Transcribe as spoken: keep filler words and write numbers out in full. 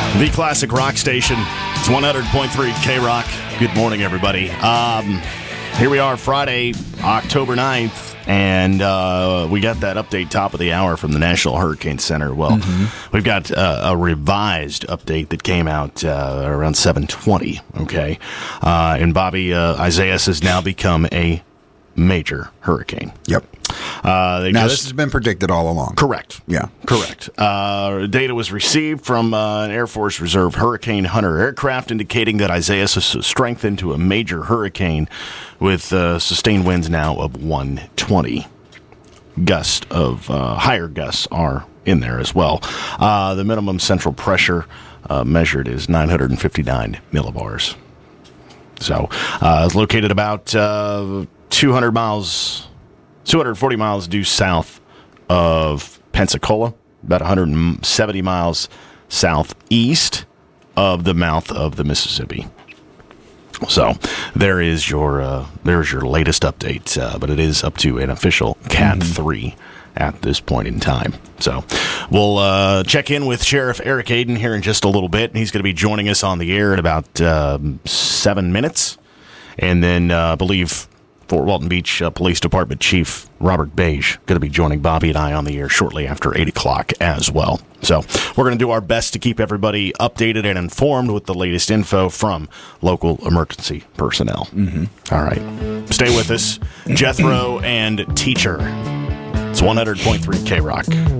The classic rock station. It's one hundred point three K-Rock. Good morning, everybody. Um, here we are, Friday, October ninth, and uh, we got that update top of the hour from the National Hurricane Center. Well, mm-hmm. we've got uh, a revised update that came out uh, around seven twenty, okay? Uh, and Bobby, uh, Isaias has now become a major hurricane. Yep. Uh, they now, just, this has been predicted all along. Correct. Yeah. Correct. Uh, data was received from uh, an Air Force Reserve Hurricane Hunter aircraft indicating that Isaias has strengthened to a major hurricane with uh, sustained winds now of one twenty. Gusts of uh, higher gusts are in there as well. Uh, the minimum central pressure uh, measured is nine hundred fifty-nine millibars. So uh, it's located about uh, two hundred miles... two hundred forty miles due south of Pensacola, about one hundred seventy miles southeast of the mouth of the Mississippi. So there is your uh, there's your latest update, uh, but it is up to an official Cat mm-hmm. three at this point in time. So we'll uh, check in with Sheriff Eric Aden here in just a little bit. He's going to be joining us on the air in about uh, seven minutes, and then uh, I believe Fort Walton Beach uh, Police Department Chief Robert Beige going to be joining Bobby and I on the air shortly after eight o'clock as well. So we're going to do our best to keep everybody updated and informed with the latest info from local emergency personnel. Mm-hmm. All right. Stay with us. Jethro and Teacher. It's one hundred point three K-Rock.